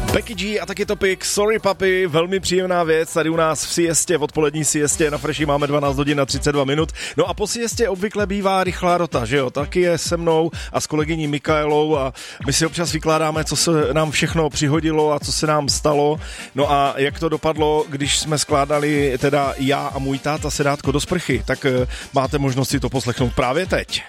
Becky G a taky Topik, Sorry Papi, velmi příjemná věc, tady u nás v siestě, v odpolední siestě, na Freši máme 12 hodin a 32 minut, no a po siestě obvykle bývá rychlá rota, že jo, taky je se mnou a s kolegyní Mikaelou a my si občas vykládáme, co se nám všechno přihodilo a co se nám stalo, no a jak to dopadlo, když jsme skládali teda já a můj táta sedátko do sprchy, tak máte možnost si to poslechnout právě teď.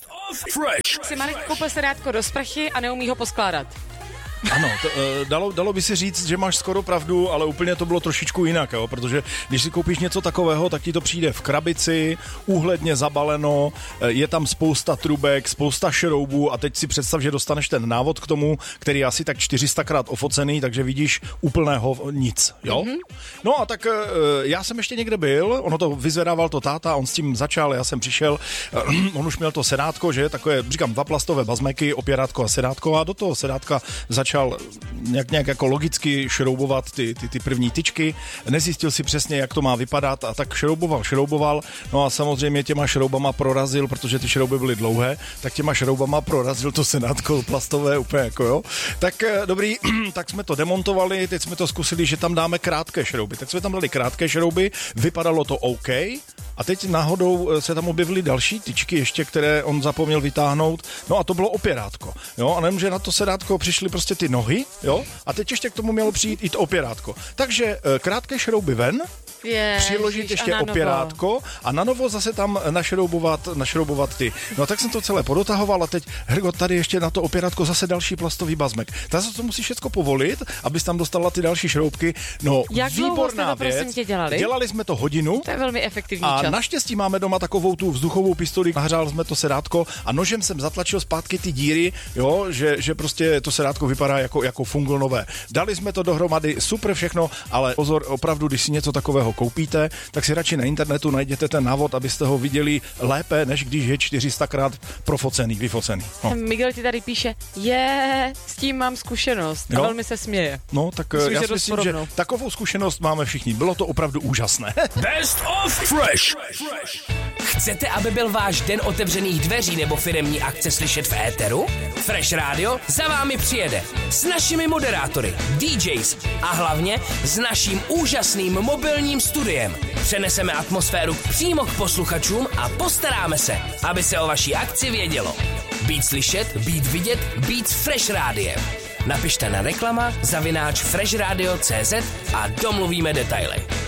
Si Marek koupil sedátko do sprchy a neumí ho poskládat. Ano, dalo by se říct, že máš skoro pravdu, ale úplně to bylo trošičku jinak, jo? Protože když si koupíš něco takového, tak ti to přijde v krabici, úhledně zabaleno, je tam spousta trubek, spousta šroubů a teď si představ, že dostaneš ten návod k tomu, který je asi tak 400krát ofocený, takže vidíš úplného nic, jo? Mm-hmm. No a tak já jsem ještě někde byl, ono to vyzvedával to táta, on s tím začal, já jsem přišel, on už měl to sedátko, že takové, říkám, 2 plastové bazmeky, opěrátko a sedátko a do toho sedátka začal nějak jako logicky šroubovat ty první tyčky, nezjistil si přesně, jak to má vypadat a tak šrouboval, no a samozřejmě těma šroubama prorazil, protože ty šrouby byly dlouhé, tak těma šroubama prorazil to sedátko plastové úplně jako jo. Tak dobrý, tak jsme to demontovali, teď jsme to zkusili, že tam dáme krátké šrouby, tak jsme tam dali krátké šrouby, vypadalo to OK, a teď náhodou se tam objevily další tyčky ještě, které on zapomněl vytáhnout, no a to bylo opěrátko, jo, a nemže na to sedátko přišly prostě ty nohy, jo, a teď ještě k tomu mělo přijít i to opěrátko. Takže krátké šrouby ven, přiložit ještě opěrátko a na novo zase tam našroubovat ty. No tak jsem to celé podotahoval a teď, Hrgot, tady ještě na to opěrátko zase další plastový bazmek. Tak se to musí všechno povolit, abys tam dostala ty další šroubky. No, jak výborná věc. Jak dlouho dělali? Dělali jsme to hodinu. To je velmi efektivní a čas. naštěstí máme doma takovou tu vzduchovou pistoli, nahřál jsme to sedátko a nožem jsem zatlačil zpátky ty díry, jo, že prostě to sedátko vypadá jako fungo nové. Dali jsme to dohromady, super všechno, ale pozor, opravdu, když si něco takového koupíte, tak si radši na internetu najděte ten návod, abyste ho viděli lépe, než když je 400krát vyfocený. No. Miguel ti tady píše, s tím mám zkušenost a velmi se směje. No, tak já si myslím, že takovou zkušenost máme všichni. Bylo to opravdu úžasné. Best of Fresh. Chcete, aby byl váš den otevřených dveří nebo firemní akce slyšet v éteru? Fresh Radio za vámi přijede s našimi moderátory, DJs a hlavně s naším úžasným mobilním studiem. Přeneseme atmosféru přímo k posluchačům a postaráme se, aby se o vaší akci vědělo. Být slyšet, být vidět, být s Fresh Rádiem. Napište na reklama @freshradio.cz a domluvíme detaily.